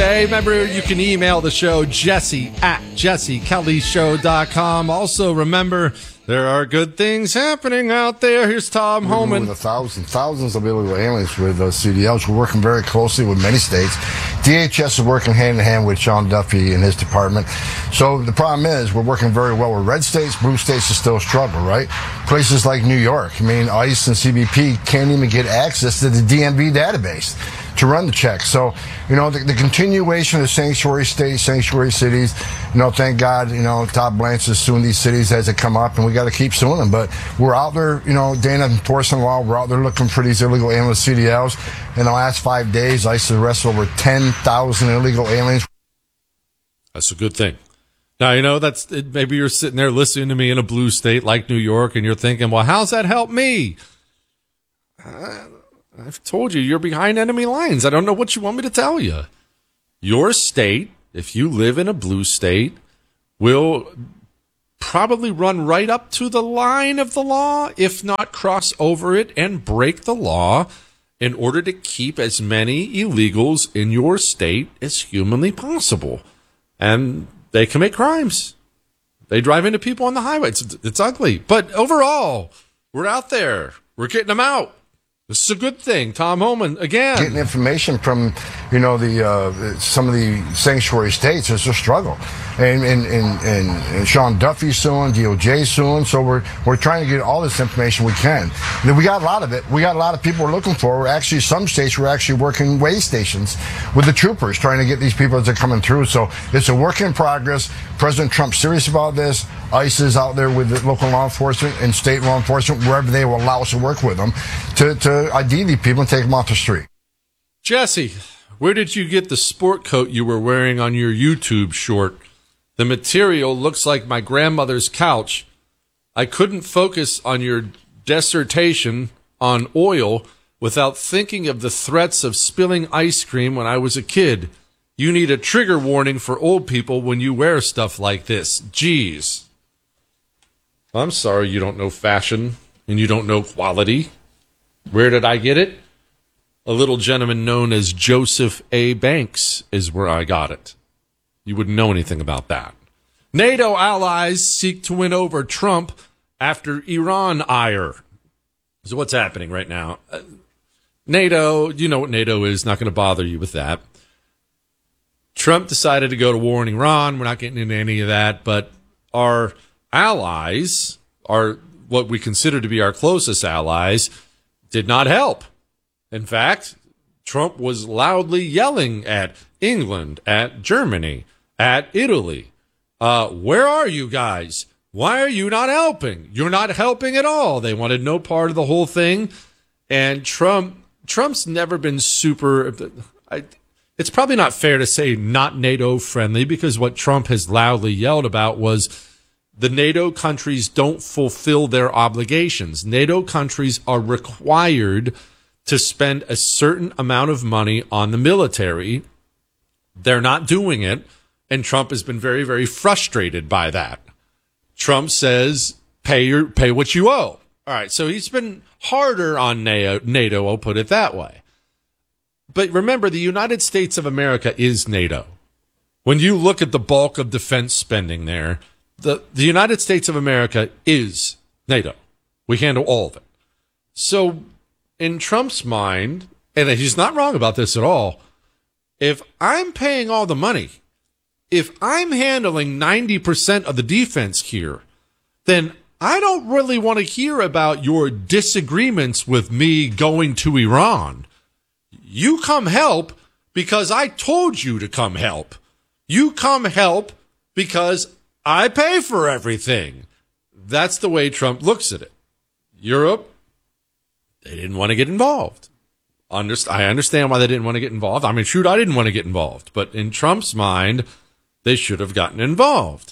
Tuesday. Remember, you can email the show, jesse@jessekellyshow.com. Also, remember, there are good things happening out there. Here's Tom Homan. Thousands of illegal aliens with CDLs. We're working very closely with many states. DHS is working hand in hand with Sean Duffy and his department. So the problem is we're working very well with red states. Blue states is still a struggle, right? Places like New York, I mean, ICE and CBP can't even get access to the DMV database to run the checks. So, the continuation of sanctuary states, sanctuary cities, thank God, Todd Blanche is suing these cities as they come up, and we got to keep suing them. But we're out there, Dana enforcing law. We're out there looking for these illegal alien CDLs. In the last 5 days, ICE arrested over 10,000 illegal aliens. That's a good thing. Now, that's maybe you're sitting there listening to me in a blue state like New York, and you're thinking, well, how's that help me? I've told you, you're behind enemy lines. I don't know what you want me to tell you. Your state, if you live in a blue state, will probably run right up to the line of the law, if not cross over it and break the law in order to keep as many illegals in your state as humanly possible. And they commit crimes. They drive into people on the highway. It's ugly. But overall, we're out there. We're getting them out. This is a good thing. Tom Homan, again. Getting information from, some of the sanctuary states is a struggle. And Sean Duffy's suing, DOJ suing. So we're trying to get all this information we can. We got a lot of it. We got a lot of people we're looking for. Some states we're actually working way stations with the troopers trying to get these people as they're coming through. So it's a work in progress. President Trump's serious about this. ICE is out there with the local law enforcement and state law enforcement, wherever they will allow us to work with them, to ID these people and take them off the street. Jesse, where did you get the sport coat you were wearing on your YouTube short? The material looks like my grandmother's couch. I couldn't focus on your dissertation on oil without thinking of the threats of spilling ice cream when I was a kid. You need a trigger warning for old people when you wear stuff like this. Jeez. I'm sorry you don't know fashion and you don't know quality. Where did I get it? A little gentleman known as Joseph A. Banks is where I got it. You wouldn't know anything about that. NATO allies seek to win over Trump after Iran ire. So what's happening right now? NATO, you know what NATO is. Not going to bother you with that. Trump decided to go to war in Iran. We're not getting into any of that. But our allies, are what we consider to be our closest allies, did not help. In fact, Trump was loudly yelling at England, at Germany, at Italy. Where are you guys? Why are you not helping? You're not helping at all. They wanted no part of the whole thing. And Trump's never been super... It's probably not fair to say not NATO friendly, because what Trump has loudly yelled about was the NATO countries don't fulfill their obligations. NATO countries are required to spend a certain amount of money on the military. They're not doing it, and Trump has been very, very frustrated by that. Trump says, pay what you owe. All right, so he's been harder on NATO, I'll put it that way. But remember, the United States of America is NATO. When you look at the bulk of defense spending there, the United States of America is NATO. We handle all of it. So in Trump's mind, and he's not wrong about this at all, if I'm paying all the money, if I'm handling 90% of the defense here, then I don't really want to hear about your disagreements with me going to Iran. You come help because I told you to come help. You come help because I pay for everything. That's the way Trump looks at it. Europe, they didn't want to get involved. I understand why they didn't want to get involved. I mean, shoot, I didn't want to get involved. But in Trump's mind, they should have gotten involved.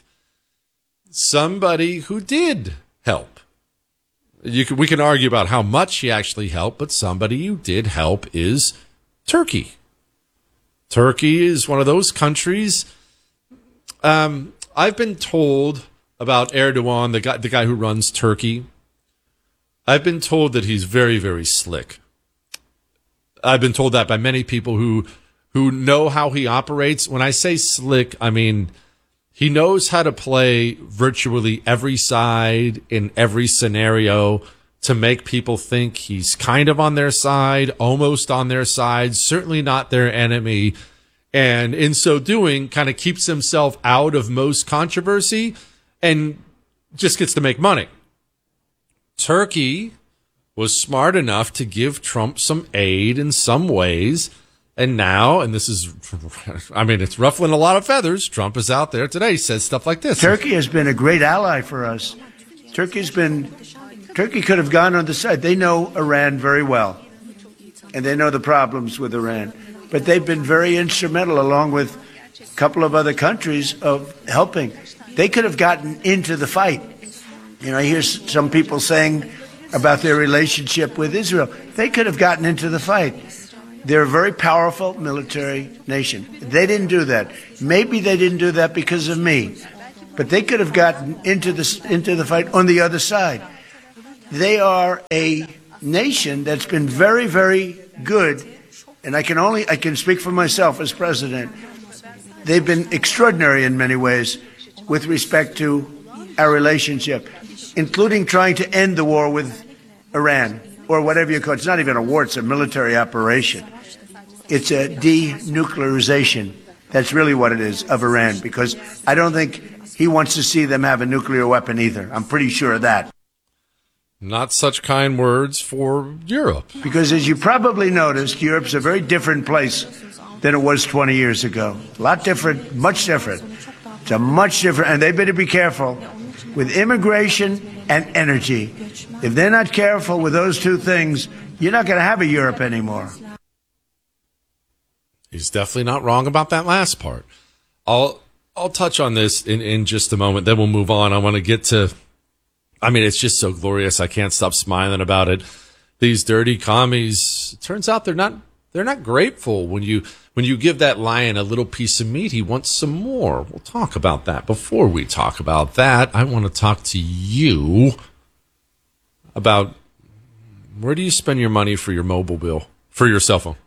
Somebody who did help. We can argue about how much he actually helped, but somebody who did help is Turkey. Turkey is one of those countries. I've been told about Erdogan, the guy who runs Turkey. I've been told that he's very, very slick. I've been told that by many people who who know how he operates. When I say slick, I mean he knows how to play virtually every side in every scenario to make people think he's kind of on their side, almost on their side, certainly not their enemy. And in so doing, kind of keeps himself out of most controversy and just gets to make money. Turkey was smart enough to give Trump some aid in some ways. And now, and this is, I mean, it's ruffling a lot of feathers. Trump is out there today, says stuff like this. Turkey has been a great ally for us. Turkey could have gone on the side. They know Iran very well, and they know the problems with Iran. But they've been very instrumental, along with a couple of other countries, of helping. They could have gotten into the fight. You know, I hear some people saying about their relationship with Israel. They could have gotten into the fight. They're a very powerful military nation. They didn't do that. Maybe they didn't do that because of me. But they could have gotten into the fight on the other side. They are a nation that's been very, very good. And I can speak for myself as president. They've been extraordinary in many ways with respect to our relationship, including trying to end the war with Iran, or whatever you call it. It's not even a war, it's a military operation. It's a denuclearization. That's really what it is, of Iran, because I don't think he wants to see them have a nuclear weapon either. I'm pretty sure of that. Not such kind words for Europe. Because as you probably noticed, Europe's a very different place than it was 20 years ago. A lot different, much different. It's a much different, and they better be careful with immigration and energy. If they're not careful with those two things, you're not going to have a Europe anymore. He's definitely not wrong about that last part. I'll touch on this in just a moment, then we'll move on. I want to get to, I mean, it's just so glorious. I can't stop smiling about it. These dirty commies, it turns out they're not grateful. When you give that lion a little piece of meat, he wants some more. We'll talk about that. Before we talk about that, I want to talk to you about, where do you spend your money for your mobile bill, for your cell phone?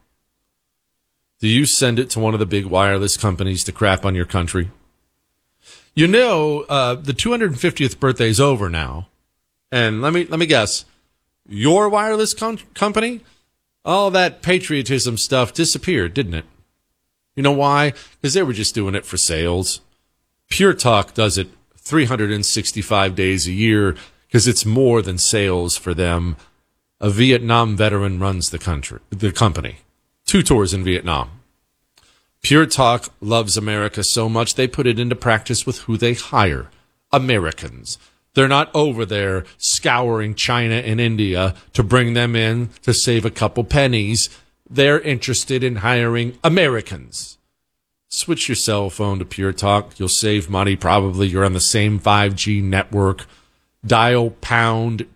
Do you send it to one of the big wireless companies to crap on your country? You know, the 250th birthday is over now. And let me guess, your wireless company, all that patriotism stuff disappeared, didn't it? You know why? Because they were just doing it for sales. Pure Talk does it 365 days a year because it's more than sales for them. A Vietnam veteran runs the company. 2 tours in Vietnam. Pure Talk loves America so much they put it into practice with who they hire. Americans. They're not over there scouring China and India to bring them in to save a couple pennies. They're interested in hiring Americans. Switch your cell phone to Pure Talk. You'll save money. Probably you're on the same 5G network. Dial pound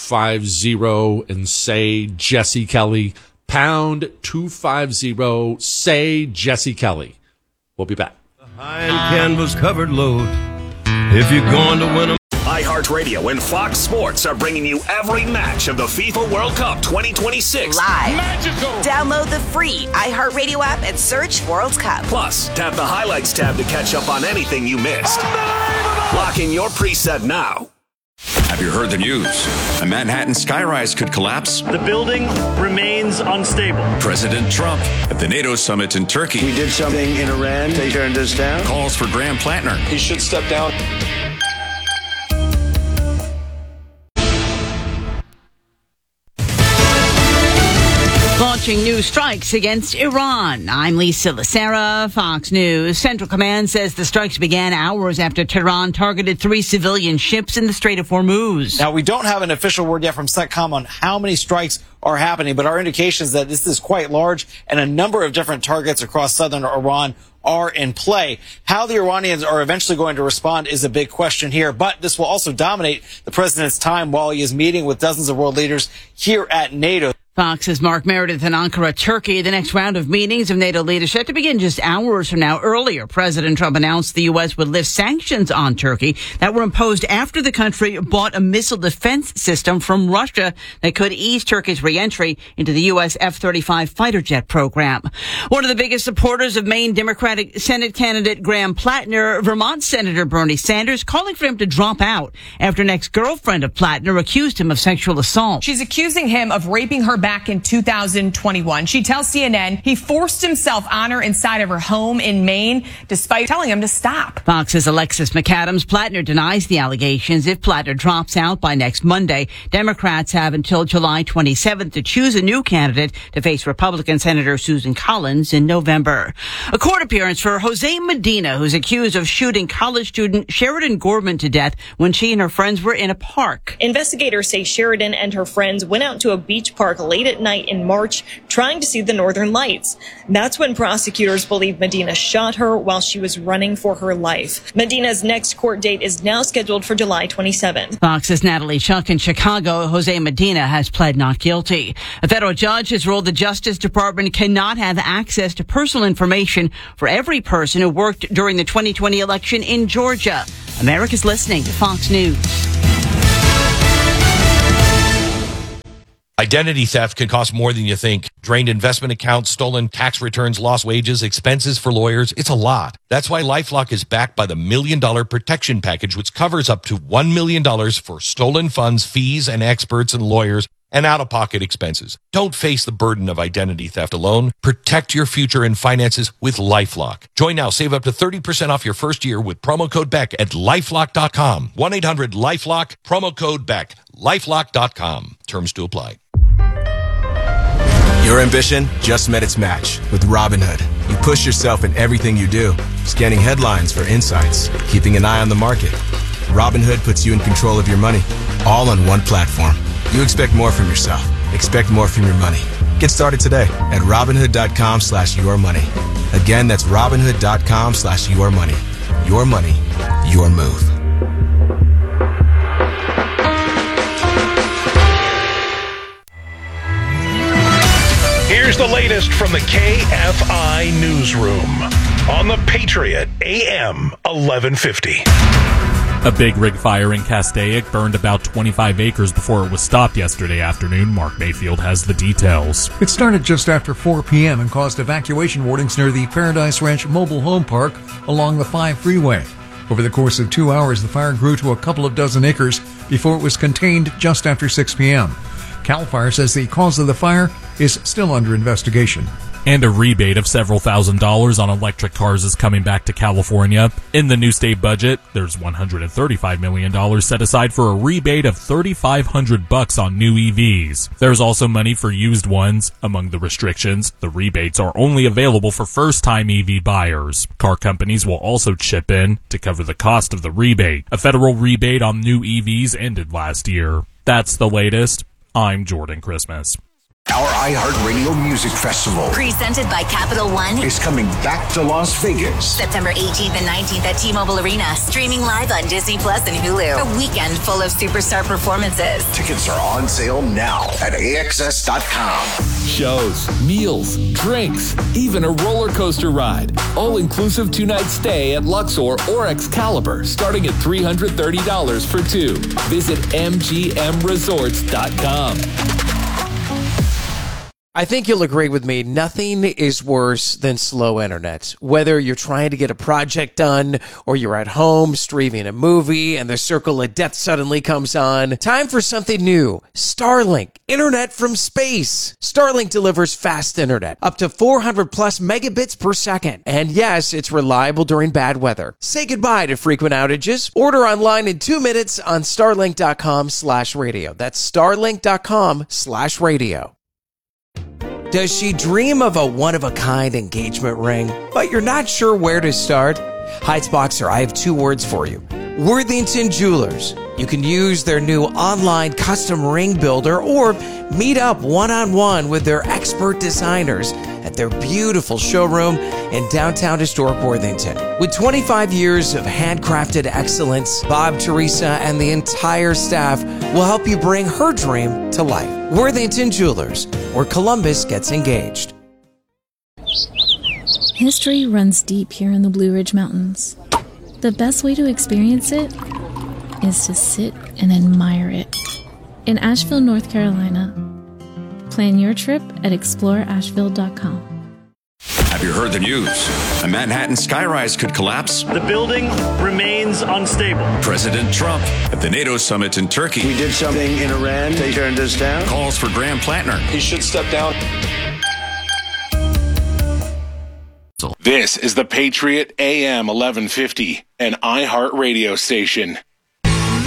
250 and say Jesse Kelly. Pound 250, say Jesse Kelly. We'll be back. High-end canvas covered load. If you're going to win a iHeartRadio and Fox Sports are bringing you every match of the FIFA World Cup 2026. Live. Magical. Download the free iHeartRadio app and search World Cup. Plus, tap the Highlights tab to catch up on anything you missed. Lock in your preset now. Have you heard the news? A Manhattan skyrise could collapse. The building remains unstable. President Trump at the NATO summit in Turkey. We did something in Iran. They turned us down. Calls for Graham Plantner. He should step down. Launching new strikes against Iran. I'm Lisa Lacera, Fox News. Central Command says the strikes began hours after Tehran targeted 3 civilian ships in the Strait of Hormuz. Now, we don't have an official word yet from CENTCOM on how many strikes are happening, but our indication is that this is quite large and a number of different targets across southern Iran are in play. How the Iranians are eventually going to respond is a big question here, but this will also dominate the president's time while he is meeting with dozens of world leaders here at NATO. Fox's Mark Meredith in Ankara, Turkey. The next round of meetings of NATO leaders set to begin just hours from now. Earlier, President Trump announced the U.S. would lift sanctions on Turkey that were imposed after the country bought a missile defense system from Russia that could ease Turkey's reentry into the U.S. F-35 fighter jet program. One of the biggest supporters of Maine Democratic Senate candidate Graham Plattner, Vermont Senator Bernie Sanders, calling for him to drop out after an ex-girlfriend of Plattner accused him of sexual assault. She's accusing him of raping her back in 2021. She tells CNN he forced himself on her inside of her home in Maine, despite telling him to stop. Fox's Alexis McAdams. Plattner denies the allegations. If Plattner drops out by next Monday, Democrats have until July 27th to choose a new candidate to face Republican Senator Susan Collins in November. A court appearance for Jose Medina, who's accused of shooting college student Sheridan Gorman to death when she and her friends were in a park. Investigators say Sheridan and her friends went out to a beach park late at night in March trying to see the northern lights. That's when prosecutors believe Medina shot her while she was running for her life. Medina's next court date is now scheduled for July 27th. Fox's Natalie Chuck in Chicago. Jose Medina has pled not guilty. A federal judge has ruled the Justice Department cannot have access to personal information for every person who worked during the 2020 election in Georgia. America's listening to Fox News. Identity theft can cost more than you think. Drained investment accounts, stolen tax returns, lost wages, expenses for lawyers. It's a lot. That's why LifeLock is backed by the $1 Million Protection Package, which covers up to $1 million for stolen funds, fees, and experts and lawyers, and out-of-pocket expenses. Don't face the burden of identity theft alone. Protect your future and finances with LifeLock. Join now. Save up to 30% off your first year with promo code BECK at LifeLock.com. 1-800-LifeLock, promo code BECK. LifeLock.com. Terms to apply. Your ambition just met its match with Robinhood. You push yourself in everything you do, scanning headlines for insights, keeping an eye on the market. Robinhood puts you in control of your money, all on one platform. You expect more from yourself. Expect more from your money. Get started today at Robinhood.com/yourmoney. Again, that's Robinhood.com/yourmoney. Your money, your move. Here's the latest from the KFI Newsroom on the Patriot AM 1150. A big rig fire in Castaic burned about 25 acres before it was stopped yesterday afternoon. Mark Mayfield has the details. It started just after 4 p.m. and caused evacuation warnings near the Paradise Ranch Mobile Home Park along the 5 freeway. Over the course of 2 hours, the fire grew to a couple of dozen acres before it was contained just after 6 p.m. CAL FIRE says the cause of the fire is still under investigation. And a rebate of several $1,000s on electric cars is coming back to California. In the new state budget, there's $135 million set aside for a rebate of $3,500 on new EVs. There's also money for used ones. Among the restrictions, the rebates are only available for first-time EV buyers. Car companies will also chip in to cover the cost of the rebate. A federal rebate on new EVs ended last year. That's the latest. I'm Jordan Christmas. Our iHeartRadio Music Festival, presented by Capital One, is coming back to Las Vegas. September 18th and 19th at T-Mobile Arena. Streaming live on Disney Plus and Hulu. A weekend full of superstar performances. Tickets are on sale now at AXS.com. Shows, meals, drinks, even a roller coaster ride. All-inclusive 2-night stay at Luxor or Excalibur, starting at $330 for two. Visit MGMResorts.com. I think you'll agree with me, nothing is worse than slow internet. Whether you're trying to get a project done or you're at home streaming a movie and the circle of death suddenly comes on, time for something new. Starlink, internet from space. Starlink delivers fast internet, up to 400 plus megabits per second. And yes, it's reliable during bad weather. Say goodbye to frequent outages. Order online in 2 minutes on starlink.com/radio. That's starlink.com/radio. Does she dream of a one-of-a-kind engagement ring, but you're not sure where to start? Heights Boxer, I have 2 words for you. Worthington Jewelers. You can use their new online custom ring builder or meet up one-on-one with their expert designers at their beautiful showroom in downtown historic Worthington. With 25 years of handcrafted excellence, Bob, Teresa, and the entire staff will help you bring her dream to life. Worthington Jewelers, where Columbus gets engaged. History runs deep here in the Blue Ridge Mountains. The best way to experience it is to sit and admire it. In Asheville, North Carolina. Plan your trip at exploreasheville.com. Have you heard the news? A Manhattan skyrise could collapse. The building remains unstable. President Trump at the NATO summit in Turkey. We did something in Iran. They turned us down. Calls for Graham Plattner. He should step down. This is the Patriot AM 1150, an iHeart radio station.